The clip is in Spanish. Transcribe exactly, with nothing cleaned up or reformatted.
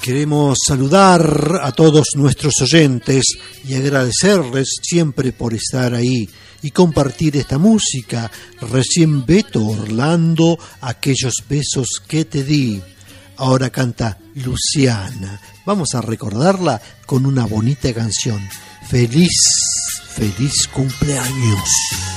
Queremos saludar a todos nuestros oyentes y agradecerles siempre por estar ahí y compartir esta música. Recién Beto Orlando, aquellos besos que te di. Ahora canta Luciana. Vamos a recordarla con una bonita canción. Feliz, feliz cumpleaños.